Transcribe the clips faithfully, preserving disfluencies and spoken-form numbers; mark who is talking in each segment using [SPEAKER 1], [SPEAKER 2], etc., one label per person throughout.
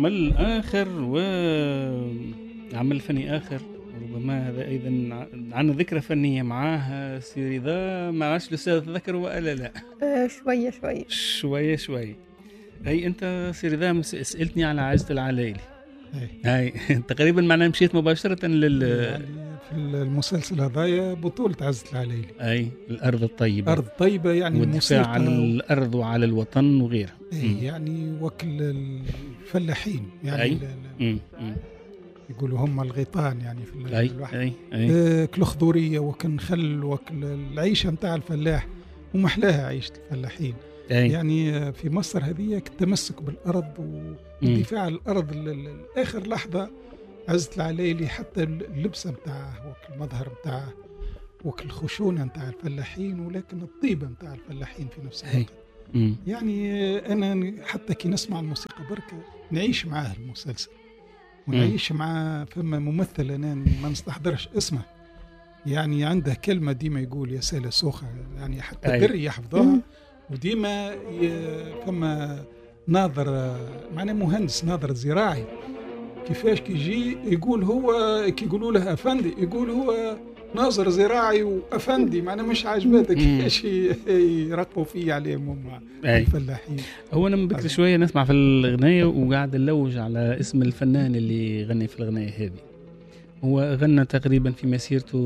[SPEAKER 1] عمل آخر وعمل فني آخر ربما هذا أيضا عندنا ذكرى فنية معاه سيري ذا، ما عادش الأستاذ تذكر ولا لا؟
[SPEAKER 2] آه شوية شوية
[SPEAKER 1] شوية شوية. هاي أنت سيري ذا سألتني على عزة العلايلي، هاي تقريبا معنا مشيت مباشرة لل
[SPEAKER 3] يعني في المسلسل هذايا بطولة عزة العلايلي،
[SPEAKER 1] أي الأرض الطيبة،
[SPEAKER 3] أرض طيبة يعني
[SPEAKER 1] والدفاع عن الأرض وعلى الوطن وغيره.
[SPEAKER 3] يعني وكل الفلاحين يعني
[SPEAKER 1] أي.
[SPEAKER 3] ل... يقولوا هم الغيطان يعني في
[SPEAKER 1] أي.
[SPEAKER 3] الواحد
[SPEAKER 1] أي. أي.
[SPEAKER 3] كل خضورية وكل خل وكل العيشة متاع الفلاح ومحلاها عيشة الفلاحين. أي. يعني في مصر هذه التمسك بالأرض والدفاع عن الأرض لآخر لحظة. عزة العلايلي حتى اللبسة متاعه وكل المظهر متاعه وكل الخشونة متاع الفلاحين، ولكن الطيبة متاع الفلاحين في نفس الوقت.
[SPEAKER 1] مم.
[SPEAKER 3] يعني أنا حتى كي نسمع الموسيقى بركة نعيش معاه المسلسل ونعيش معاه. فما ممثل أنا ما نستحضرش اسمه، يعني عنده كلمة ديما يقول يا سالة سوخة، يعني حتى بري يحفظها. وديما فما ناظر معنا مهندس ناظر زراعي كيفاش كيجي يقول هو كي يقولوا له أفندي يقول هو ناظر زراعي وأفندي، معنا مش عاجبته كيفاش يرقبوا فيه عليهم هم الفلاحين.
[SPEAKER 1] هو أنا من بكرة شوية نسمع في الغناية وقاعد نلوج على اسم الفنان اللي غني في الغناية هذه. هو غنى تقريبا في مسيرته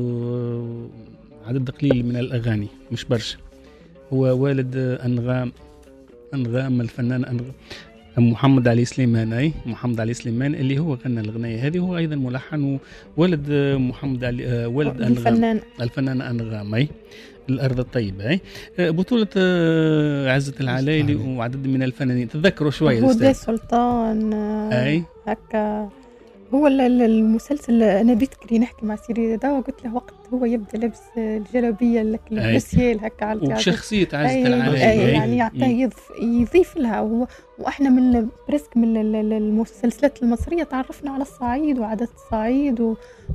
[SPEAKER 1] عدد قليل من الأغاني مش برشا. هو والد أنغام أنغام الفنان أنغام محمد علي سليمان. أي محمد علي سليمان اللي هو غنى الغناية هذه، هو أيضا ملحن وولد محمد علي ولد أنغام الفنان الفنان أنغام. أي الأرض الطيبة. أي بطولة عزة العلايلي وعدد من الفنانين. تذكروا شوية
[SPEAKER 2] هدى سلطان.
[SPEAKER 1] أي
[SPEAKER 2] هكا هو المسلسل. أنا بذكري نحكي مع سيري دا وقلت له وقت هو يبدأ لبس الجلابية البسيال هكا على
[SPEAKER 1] وشخصية عزة العلايلي
[SPEAKER 2] يعني يعطيه يضيف لها. وهو وإحنا من برسك من المسلسلات المصرية تعرفنا على الصعيد وعادات الصعيد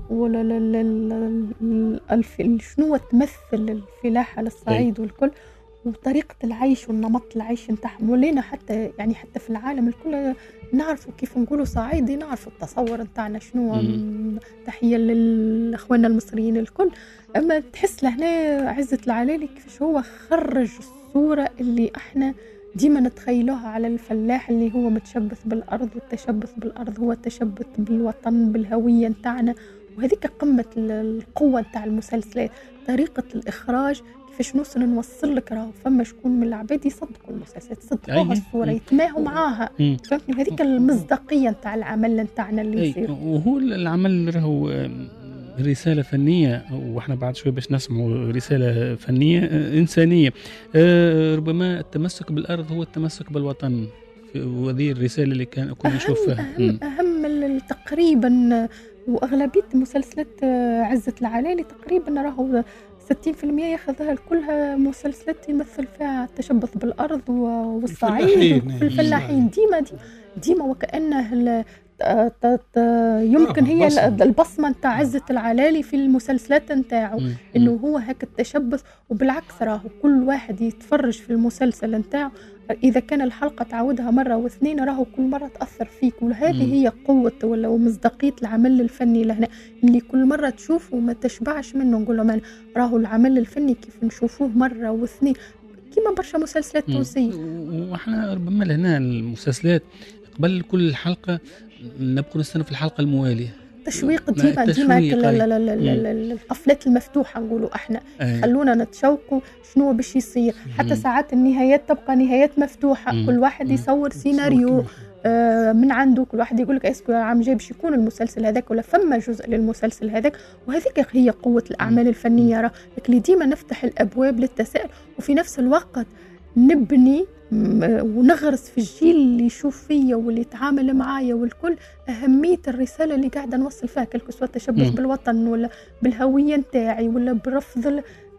[SPEAKER 2] وشنو تمثل الفلاحة للصعيد والكل وطريقة العيش والنمط العيش نتاعهم. ولينا حتى يعني حتى في العالم الكل نعرفوا كيف نقولوا صعيدي، نعرفوا التصور نتاعنا شنو. تحية للأخواننا المصريين الكل. أما تحس لهنا عزة العلايلي كيفاش هو خرج الصورة اللي احنا ديما نتخيلوها على الفلاح اللي هو متشبث بالأرض، والتشبث بالأرض هو التشبث بالوطن بالهوية نتاعنا. وهذيك قمة القوة نتاع المسلسلات، طريقة الإخراج كيفاش نوصل نوصل لك راهو فما شكون من العباد يصدقوا المسلسلات يصدقوها الصورة يتماهوا معاها. فهمتني هذيك المصداقية نتاع العمل نتاعنا اللي يصير.
[SPEAKER 1] وهو العمل راهو رسالة فنية، واحنا بعد شوي باش نسمعوا رسالة فنية إنسانية. أه ربما التمسك بالأرض هو التمسك بالوطن، وهذه الرسالة اللي كان كنا نشوفها.
[SPEAKER 2] أهم, أهم, أهم تقريبا. وأغلبية مسلسلات عزة العلايلي تقريبا راهو ستين بالمئة ياخذها كلها مسلسلات يمثل فيها التشبث بالأرض والصعيد في الفلاحين. ديما ديما, ديما وكأنه يمكن هي البصمة نتاع عزة العلايلي في المسلسلات نتاعو إنه هو هيك التشبث. وبالعكس راهو كل واحد يتفرج في المسلسل نتاعو إذا كان الحلقة تعودها مرة واثنين راهو كل مرة تأثر فيك. وهذه هي قوة ولا ومصداقية العمل الفني لهنا اللي كل مرة تشوفه وما تشبعش منه. نقول له راهو العمل الفني كيف نشوفوه مرة واثنين كيما برشا مسلسلات تونسية.
[SPEAKER 1] وإحنا ربما لهنا المسلسلات قبل كل حلقة نبقى نستنى في الحلقة الموالية
[SPEAKER 2] تشويق ديما ديما القفلات المفتوحة نقولوا احنا أي. خلونا نتشوقوا شنو باش يصير. حتى ساعات النهايات تبقى نهايات مفتوحة. مم. كل واحد يصور سيناريو آه من عنده. كل واحد يقول لك اسكو عام جاي باش يكون المسلسل هذاك ولا فما جزء للمسلسل هذاك. وهذيك هي قوة الأعمال الفنية راه اللي ديما نفتح الأبواب للتساؤل وفي نفس الوقت نبني ونغرس في الجيل اللي يشوف فيا واللي يتعامل معايا والكل أهمية الرسالة اللي قاعدة نوصل فيها كل سواء تشبث بالوطن ولا بالهوية نتاعي ولا برفض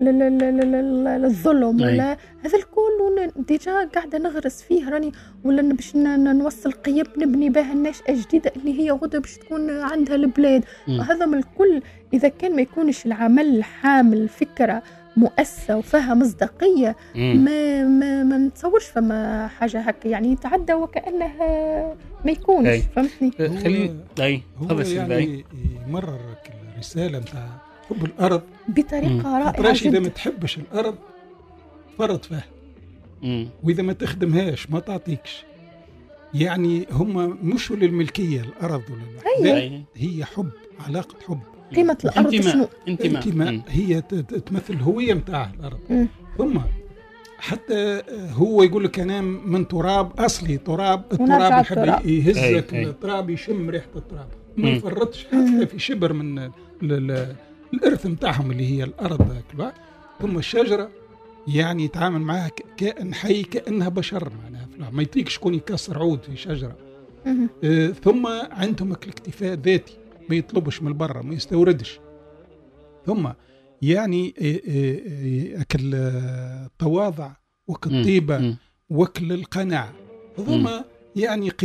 [SPEAKER 2] للظلم ولا هذا الكل ديجا قاعدة نغرس فيه راني ولا باش نوصل قيم نبني بها الناشئة جديدة اللي هي غدا باش تكون عندها البلاد. هذا من الكل إذا كان ما يكونش العمل حامل فكرة مؤسسة وفيها مصداقية ما, ما, ما نتصورش فما حاجة هكا يعني يتعدى وكأنها ما يكونش
[SPEAKER 1] أي.
[SPEAKER 2] فهمتني.
[SPEAKER 1] خليني اي
[SPEAKER 3] هو
[SPEAKER 1] تفضل سيدي.
[SPEAKER 3] يعني يمرر الرسالة نتاع حب الأرض
[SPEAKER 2] بطريقة رائعة
[SPEAKER 3] خاطرش إذا ما
[SPEAKER 2] جدا.
[SPEAKER 3] تحبش الأرض فرط فيها،
[SPEAKER 1] مم.
[SPEAKER 3] وإذا ما تخدمهاش ما تعطيكش. يعني هم مش للملكية الأرض ولا لا،
[SPEAKER 1] أي.
[SPEAKER 3] هي حب، علاقة حب.
[SPEAKER 2] قيمة الأرض
[SPEAKER 1] انتماء.
[SPEAKER 2] شنو؟
[SPEAKER 1] انتماء.
[SPEAKER 3] انتماء
[SPEAKER 1] مم.
[SPEAKER 3] هي ت- ت- تمثل الهوية متاع الأرض.
[SPEAKER 2] مم.
[SPEAKER 3] ثم حتى هو يقول لك أنا من تراب أصلي، تراب
[SPEAKER 2] ونرجع
[SPEAKER 3] التراب يحب
[SPEAKER 2] التراب.
[SPEAKER 3] يهزك،
[SPEAKER 1] أي. أي.
[SPEAKER 3] التراب يشم ريحة التراب،
[SPEAKER 1] مم.
[SPEAKER 3] ما يفرطش حتى في شبر من ال- ال- الإرث متاعهم اللي هي الأرض كلها. ثم الشجرة يعني يتعامل معها ك- كائن حي، كأنها بشر معناها، ما يطيق شكون يكسر عود في شجرة.
[SPEAKER 2] مم.
[SPEAKER 3] آه، ثم عندهم الاكتفاء الذاتي، ما يطلبش من برا، ما يستوردش. ثم يعني آه، آه، آه، أكل التواضع وكالطيبة
[SPEAKER 1] مم.
[SPEAKER 3] وكل القناعة، ثم يعني